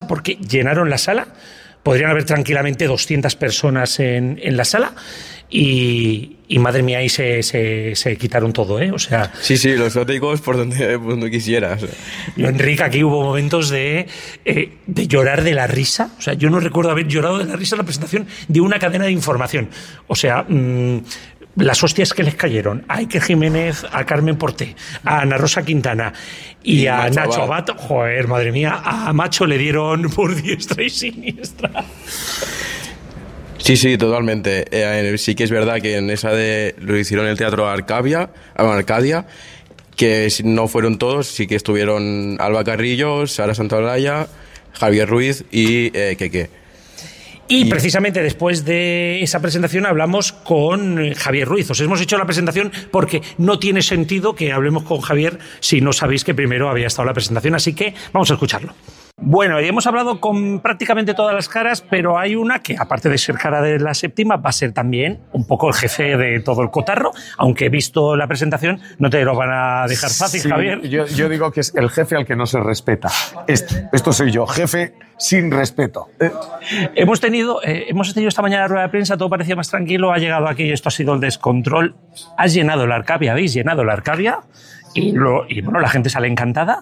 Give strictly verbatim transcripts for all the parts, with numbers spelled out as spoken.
porque llenaron la sala. Podrían haber tranquilamente doscientas personas en, en la sala y, y madre mía, ahí se, se, se quitaron todo, ¿eh? O sea... Sí, sí, los tópicos por donde, por donde quisieras. Enrique, aquí hubo momentos de, eh, de llorar de la risa. O sea, yo no recuerdo haber llorado de la risa en la presentación de una cadena de información. O sea... Mmm, las hostias que les cayeron a Iker Jiménez, a Carmen Porté, a Ana Rosa Quintana y, y a Macho Nacho Abad, joder, madre mía, a Macho le dieron por diestra y siniestra. Sí, sí, totalmente. Eh, sí que es verdad que en esa de lo hicieron en el Teatro Arcadia, Arcadia, que no fueron todos, sí que estuvieron Alba Carrillo, Sara Santaolalla, Javier Ruiz y eh, Keke. Y precisamente después de esa presentación hablamos con Javier Ruiz. Os hemos hecho la presentación porque no tiene sentido que hablemos con Javier si no sabéis que primero había estado la presentación, así que vamos a escucharlo. Bueno, y hemos hablado con prácticamente todas las caras, pero hay una que, aparte de ser cara de la séptima, va a ser también un poco el jefe de todo el cotarro, aunque visto la presentación no te lo van a dejar fácil, sí, Javier. Yo, yo digo que es el jefe al que no se respeta. Esto, esto soy yo, jefe sin respeto. Eh. Hemos tenido, eh, hemos tenido esta mañana la rueda de prensa, todo parecía más tranquilo, ha llegado aquí y esto ha sido el descontrol. Has llenado la Arcadia, habéis llenado la Arcadia y, lo, y bueno, la gente sale encantada.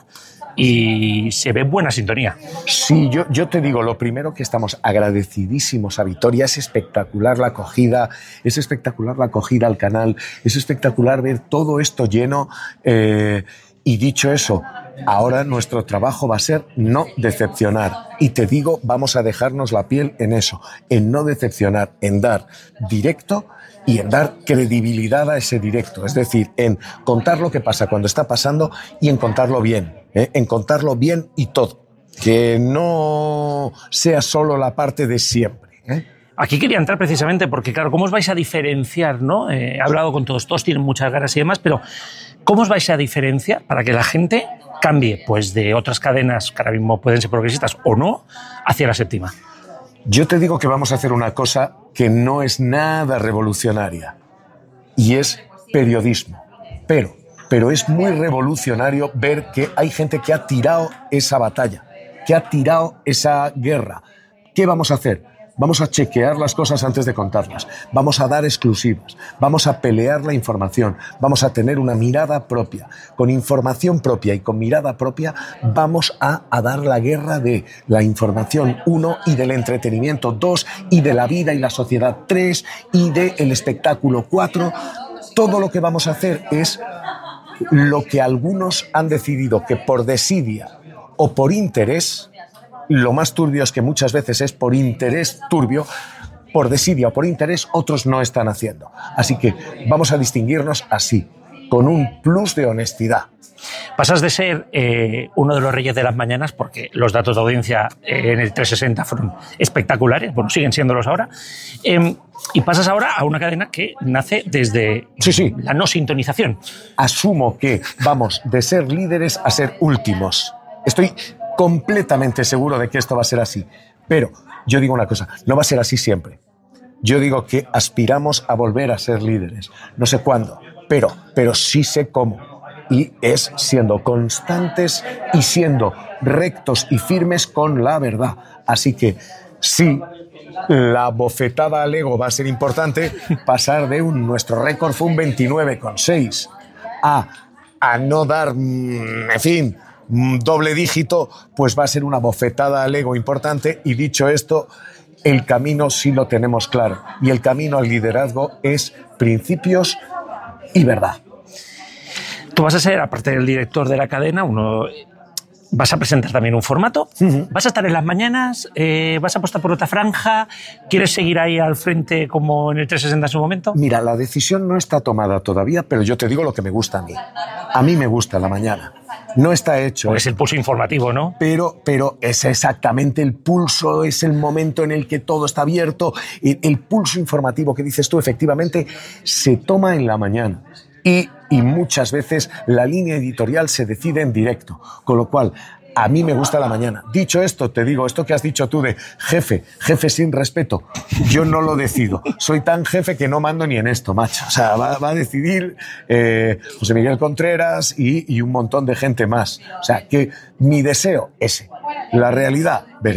Y se ve buena sintonía. Sí, yo, yo te digo, lo primero que estamos agradecidísimos a Vitoria, es espectacular la acogida, es espectacular la acogida al canal, es espectacular ver todo esto lleno eh, y dicho eso, ahora nuestro trabajo va a ser no decepcionar y te digo, vamos a dejarnos la piel en eso, en no decepcionar, en dar directo y en dar credibilidad a ese directo, es decir, en contar lo que pasa cuando está pasando y en contarlo bien, ¿eh? en contarlo bien y todo, que no sea solo la parte de siempre. ¿eh? Aquí quería entrar precisamente porque, claro, ¿cómo os vais a diferenciar? ¿no? Eh, he hablado con todos, todos tienen muchas ganas y demás, pero ¿cómo os vais a diferenciar para que la gente cambie pues, de otras cadenas que ahora mismo pueden ser progresistas o no hacia la séptima? Yo te digo que vamos a hacer una cosa que no es nada revolucionaria y es periodismo, pero, pero es muy revolucionario ver que hay gente que ha tirado esa batalla, que ha tirado esa guerra. ¿Qué vamos a hacer? Vamos a chequear las cosas antes de contarlas, vamos a dar exclusivas, vamos a pelear la información, vamos a tener una mirada propia. Con información propia y con mirada propia vamos a, a dar la guerra de la información uno y del entretenimiento dos y de la vida y la sociedad tres y del espectáculo cuatro. Todo lo que vamos a hacer es lo que algunos han decidido que por desidia o por interés, lo más turbio es que muchas veces es por interés turbio, por desidia o por interés, otros no están haciendo. Así que vamos a distinguirnos así, con un plus de honestidad. Pasas de ser eh, uno de los reyes de las mañanas, porque los datos de audiencia eh, en el trescientos sesenta fueron espectaculares, bueno, siguen siéndolos ahora, eh, y pasas ahora a una cadena que nace desde sí, sí. la no sintonización. Asumo que vamos de ser líderes a ser últimos. Estoy completamente seguro de que esto va a ser así. Pero yo digo una cosa, no va a ser así siempre. Yo digo que aspiramos a volver a ser líderes. No sé cuándo, pero, pero sí sé cómo. Y es siendo constantes y siendo rectos y firmes con la verdad. Así que sí, la bofetada al ego va a ser importante. Pasar de un, nuestro récord fue un veintinueve coma seis a, a no dar, en fin, doble dígito, pues va a ser una bofetada al ego importante. Y dicho esto, el camino sí lo tenemos claro. Y el camino al liderazgo es principios y verdad. Tú vas a ser, aparte del director de la cadena, uno... vas a presentar también un formato, uh-huh. vas a estar en las mañanas, eh, vas a apostar por otra franja, ¿quieres seguir ahí al frente como en el trescientos sesenta en su momento? Mira, la decisión no está tomada todavía, pero yo te digo lo que me gusta a mí. A mí me gusta la mañana. No está hecho. Pues es el pulso informativo, ¿no? Pero, pero es exactamente el pulso, es el momento en el que todo está abierto. El, el pulso informativo que dices tú, efectivamente, se toma en la mañana. Y, y muchas veces la línea editorial se decide en directo, con lo cual a mí me gusta la mañana. Dicho esto, te digo, esto que has dicho tú de jefe, jefe sin respeto, yo no lo decido. Soy tan jefe que no mando ni en esto, macho. O sea, va, va a decidir eh, José Miguel Contreras y, y un montón de gente más. O sea, que mi deseo ese, la realidad,